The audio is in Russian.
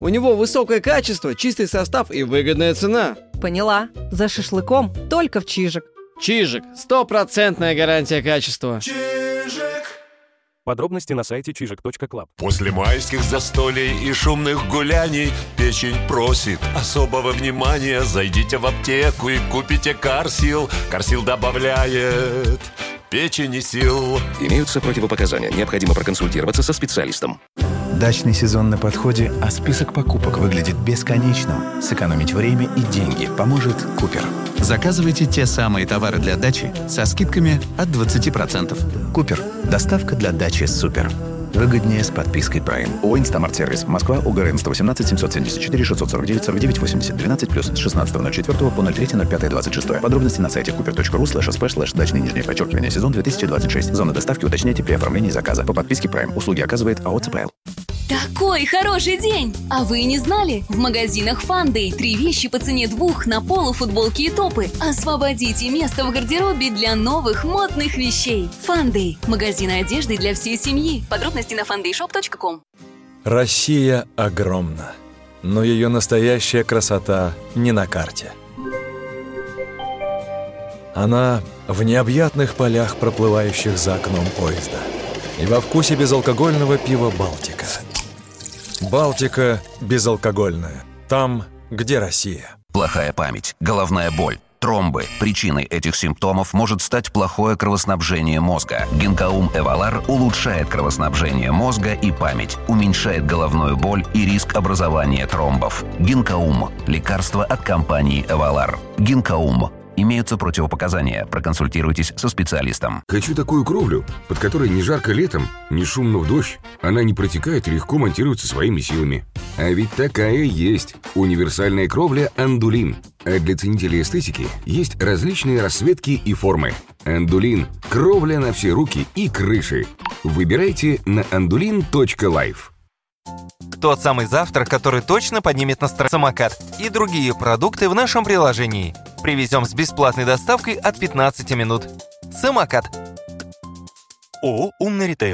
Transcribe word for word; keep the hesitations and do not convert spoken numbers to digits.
У него высокое качество, чистый состав и выгодная цена. Поняла. За шашлыком только в Чижик. Чижик. Стопроцентная гарантия качества. Чижик. Подробности на сайте чижик точка клаб. После майских застолий и шумных гуляний печень просит особого внимания. Зайдите в аптеку и купите Карсил. Карсил добавляет печени сил. Имеются противопоказания. Необходимо проконсультироваться со специалистом. Дачный сезон на подходе, а список покупок выглядит бесконечным. Сэкономить время и деньги поможет Купер. Заказывайте те самые товары для дачи со скидками от двадцати процентов. Купер. Доставка для дачи супер. Выгоднее с подпиской Prime. ООО «Инстамарт-сервис». Москва, УГРН сто восемнадцать семьсот семьдесят четыре шестьсот сорок девять сорок девять восемьдесят двенадцать плюс с шестнадцатого ноль четвёртого по ноль третьего ноль пятого двадцать шесть. Подробности на сайте купер точка ру слэш сп слэш дачный нижнее подчеркивание сезон две тысячи двадцать шесть. Зона доставки уточняйте при оформлении заказа. По подписке Prime. Услуги оказывает АО ЦПЛ. Такой хороший день! А вы не знали? В магазинах Funday три вещи по цене двух на полу, футболки и топы. Освободите место в гардеробе для новых модных вещей. Funday – магазин одежды для всей семьи. Подробности на фандэй шоп точка ком. Россия огромна, но ее настоящая красота не на карте. Она в необъятных полях, проплывающих за окном поезда, и во вкусе безалкогольного пива «Балтика». «Балтика» безалкогольная. Там, где Россия. Плохая память, головная боль, тромбы. Причиной этих симптомов может стать плохое кровоснабжение мозга. Гинкаум Эвалар улучшает кровоснабжение мозга и память, уменьшает головную боль и риск образования тромбов. Гинкаум – лекарство от компании Эвалар. Гинкаум. Имеются противопоказания. Проконсультируйтесь со специалистом. Хочу такую кровлю, под которой не жарко летом, не шумно в дождь. Она не протекает и легко монтируется своими силами. А ведь такая есть. Универсальная кровля «Андулин». А для ценителей эстетики есть различные расцветки и формы. «Андулин» – кровля на все руки и крыши. Выбирайте на андулин точка лайф. Тот самый завтрак, который точно поднимет настроение. Самокат и другие продукты в нашем приложении. Привезем с бесплатной доставкой от пятнадцати минут. Самокат. ООО «Умный ритейл».